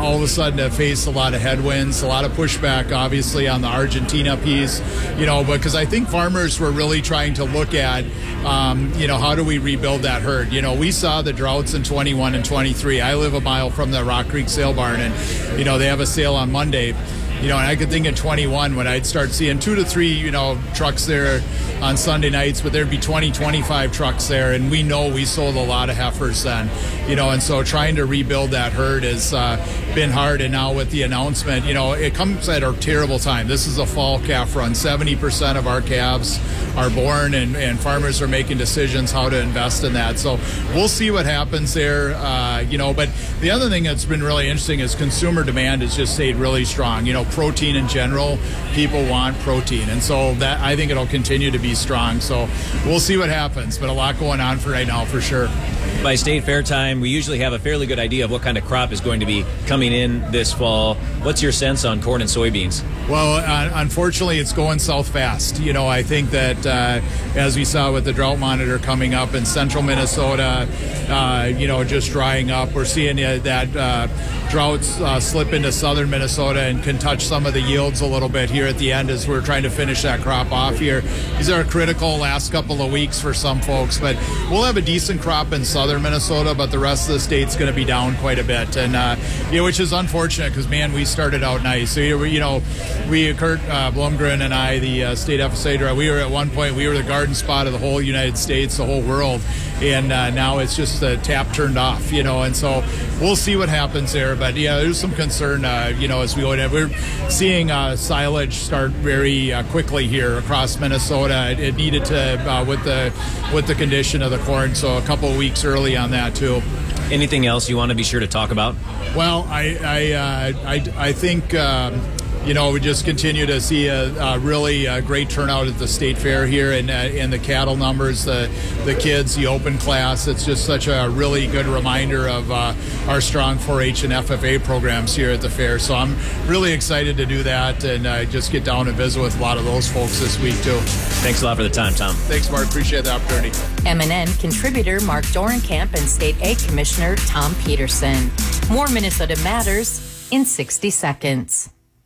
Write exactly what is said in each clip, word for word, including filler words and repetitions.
all of a sudden to face a lot of headwinds, a lot of pushback, obviously, on the Argentina piece, you know, because I think farmers were really trying to look at, um, you know, how do we rebuild that herd? You know, we saw the droughts in twenty-one and twenty-three. I live a mile from the Rock Creek Sale Barn, and, you know, they have a sale on Monday. You know, and I could think in twenty-one when I'd start seeing two to three, you know, trucks there on Sunday nights, but there'd be twenty, twenty-five trucks there. And we know we sold a lot of heifers then, you know, and so trying to rebuild that herd has uh, been hard. And now with the announcement, you know, it comes at a terrible time. This is a fall calf run. seventy percent of our calves are born, and, and farmers are making decisions how to invest in that. So we'll see what happens there, uh, you know, but the other thing that's been really interesting is consumer demand has just stayed really strong. You know, protein in general, people want protein, and so that I think it'll continue to be strong. So we'll see what happens, but a lot going on for right now for sure. By state fair time, we usually have a fairly good idea of what kind of crop is going to be coming in this fall. What's your sense on corn and soybeans? Well, uh, unfortunately, it's going south fast. You know, I think that uh, as we saw with the drought monitor coming up in central Minnesota, uh, you know, just drying up, we're seeing uh, that uh, droughts uh, slip into southern Minnesota and can touch some of the yields a little bit here at the end as we're trying to finish that crop off here. These are critical last couple of weeks for some folks, but we'll have a decent crop in southern Minnesota, but the rest of the state's going to be down quite a bit, and uh, you know, which is unfortunate because, man, we started out nice. So, you know, we, Kurt uh, Blomgren and I, the uh, state F S A director, we were at one point, we were the garden spot of the whole United States, the whole world, and uh, now it's just the tap turned off, you know, and so we'll see what happens there. But yeah, there's some concern, uh, you know, as we go in. We're seeing uh, silage start very uh, quickly here across Minnesota. It, it needed to uh, with the with the condition of the corn, so a couple of weeks early on that too. Anything else you want to be sure to talk about? Well, I I uh, I, I think. Um, You know, we just continue to see a, a really uh, great turnout at the state fair here, and uh, and the cattle numbers, the the kids, the open class. It's just such a really good reminder of uh, our strong four H and F F A programs here at the fair. So I'm really excited to do that and uh, just get down and visit with a lot of those folks this week too. Thanks a lot for the time, Tom. Thanks, Mark. Appreciate the opportunity. M N N contributor Mark Dorenkamp and State Ag Commissioner Tom Peterson. More Minnesota Matters in sixty seconds.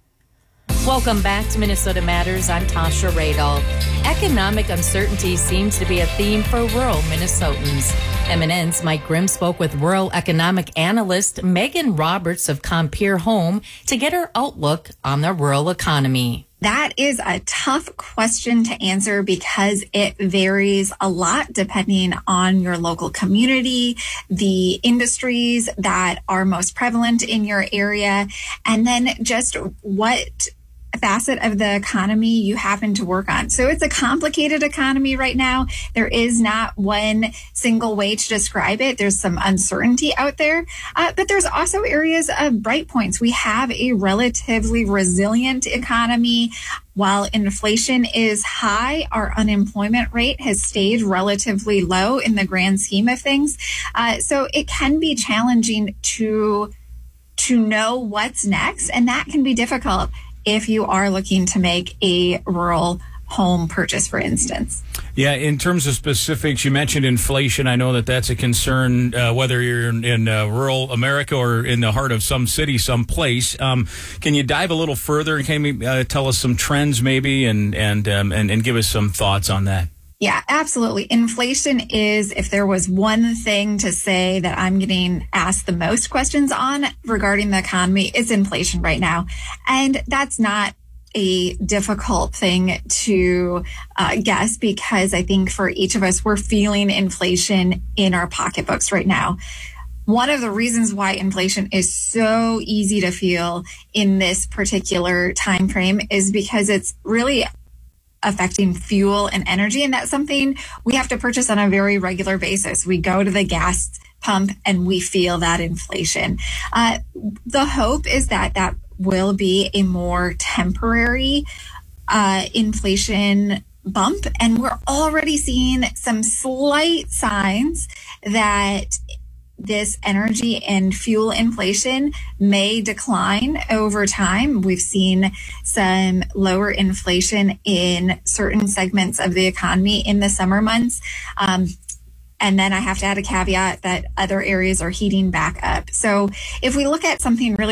Welcome back to Minnesota Matters. I'm Tasha Radel. Economic uncertainty seems to be a theme for rural Minnesotans. M N N's Mike Grimm spoke with rural economic analyst Megan Roberts of Compeer Home to get her outlook on the rural economy. That is a tough question to answer because it varies a lot depending on your local community, the industries that are most prevalent in your area, and then just what facet of the economy you happen to work on. So it's a complicated economy right now. There is not one single way to describe it. There's some uncertainty out there, uh, but there's also areas of bright points. We have a relatively resilient economy. While inflation is high, our unemployment rate has stayed relatively low in the grand scheme of things. Uh, so it can be challenging to, to know what's next, and that can be difficult if you are looking to make a rural home purchase, for instance. Yeah, in terms of specifics, you mentioned inflation. I know that that's a concern, uh, whether you're in, in uh, rural America or in the heart of some city, some place. Um, can you dive a little further and can you uh, tell us some trends maybe and and, um, and and give us some thoughts on that? Yeah, absolutely. Inflation is, if there was one thing to say that I'm getting asked the most questions on regarding the economy, it's inflation right now. And that's not a difficult thing to uh, guess because I think for each of us, we're feeling inflation in our pocketbooks right now. One of the reasons why inflation is so easy to feel in this particular time frame is because it's really affecting fuel and energy. And that's something we have to purchase on a very regular basis. We go to the gas pump and we feel that inflation. Uh, the hope is that that will be a more temporary uh, inflation bump. And we're already seeing some slight signs that this energy and fuel inflation may decline over time. We've seen some lower inflation in certain segments of the economy in the summer months. Um, and then I have to add a caveat that other areas are heating back up. So if we look at something really